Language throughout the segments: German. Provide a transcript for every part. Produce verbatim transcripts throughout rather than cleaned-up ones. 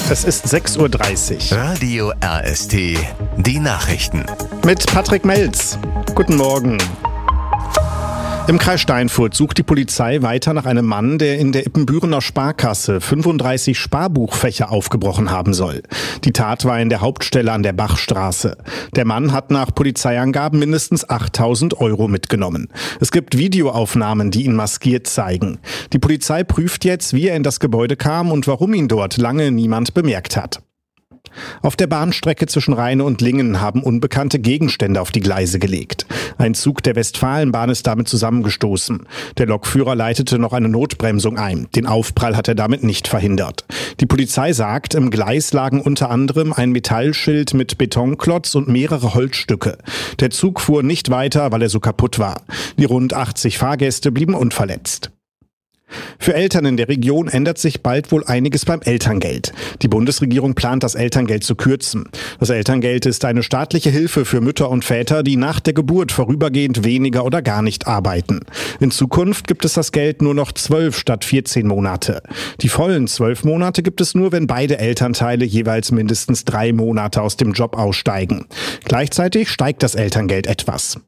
Es ist sechs Uhr dreißig. Radio R S T, die Nachrichten. Mit Patrick Melz. Guten Morgen. Im Kreis Steinfurt sucht die Polizei weiter nach einem Mann, der in der Ippenbürener Sparkasse fünfunddreißig Sparbuchfächer aufgebrochen haben soll. Die Tat war in der Hauptstelle an der Bachstraße. Der Mann hat nach Polizeiangaben mindestens achttausend Euro mitgenommen. Es gibt Videoaufnahmen, die ihn maskiert zeigen. Die Polizei prüft jetzt, wie er in das Gebäude kam und warum ihn dort lange niemand bemerkt hat. Auf der Bahnstrecke zwischen Rheine und Lingen haben unbekannte Gegenstände auf die Gleise gelegt. Ein Zug der Westfalenbahn ist damit zusammengestoßen. Der Lokführer leitete noch eine Notbremsung ein. Den Aufprall hat er damit nicht verhindert. Die Polizei sagt, im Gleis lagen unter anderem ein Metallschild mit Betonklotz und mehrere Holzstücke. Der Zug fuhr nicht weiter, weil er so kaputt war. Die rund achtzig Fahrgäste blieben unverletzt. Für Eltern in der Region ändert sich bald wohl einiges beim Elterngeld. Die Bundesregierung plant, das Elterngeld zu kürzen. Das Elterngeld ist eine staatliche Hilfe für Mütter und Väter, die nach der Geburt vorübergehend weniger oder gar nicht arbeiten. In Zukunft gibt es das Geld nur noch zwölf statt vierzehn Monate. Die vollen zwölf Monate gibt es nur, wenn beide Elternteile jeweils mindestens drei Monate aus dem Job aussteigen. Gleichzeitig steigt das Elterngeld etwas.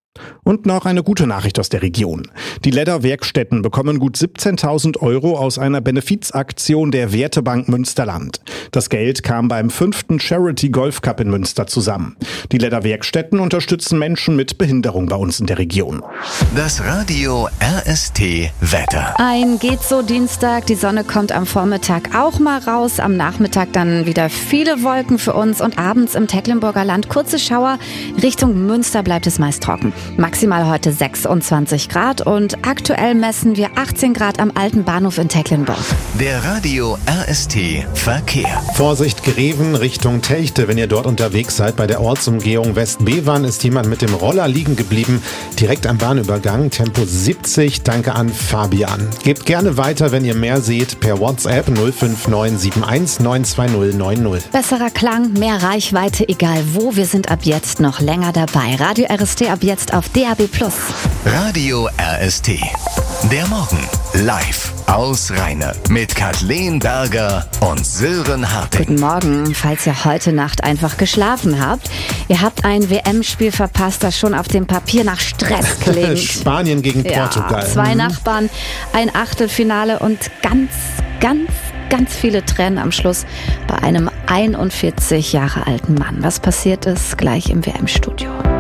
Und noch eine gute Nachricht aus der Region. Die Ledder-Werkstätten bekommen gut siebzehntausend Euro aus einer Benefizaktion der Wertebank Münsterland. Das Geld kam beim fünften Charity Golf Cup in Münster zusammen. Die Ledder-Werkstätten unterstützen Menschen mit Behinderung bei uns in der Region. Das Radio R S T Wetter. Ein geht so Dienstag, die Sonne kommt am Vormittag auch mal raus, am Nachmittag dann wieder viele Wolken für uns und abends im Tecklenburger Land kurze Schauer. Richtung Münster bleibt es meist trocken. Maximal heute sechsundzwanzig Grad und aktuell messen wir achtzehn Grad am alten Bahnhof in Tecklenburg. Der Radio R S T Verkehr. Vorsicht Greven Richtung Telchte, wenn ihr dort unterwegs seid. Bei der Ortsumgehung West-Bewan ist jemand mit dem Roller liegen geblieben, direkt am Bahnübergang, Tempo siebzig. Danke an Fabian. Gebt gerne weiter, wenn ihr mehr seht, per WhatsApp null fünf neun sieben eins neun zwei null neun null. Besserer Klang, mehr Reichweite, egal wo, wir sind ab jetzt noch länger dabei. Radio R S T ab jetzt auf D A B plus. Radio R S T. Der Morgen live aus Rheine mit Kathleen Berger und Sören Harting. Guten Morgen, falls ihr heute Nacht einfach geschlafen habt. Ihr habt ein W M-Spiel verpasst, das schon auf dem Papier nach Stress klingt. Spanien gegen ja, Portugal. Zwei Nachbarn, ein Achtelfinale und ganz, ganz, ganz viele Tränen am Schluss bei einem einundvierzig Jahre alten Mann. Was passiert ist, gleich im W M-Studio.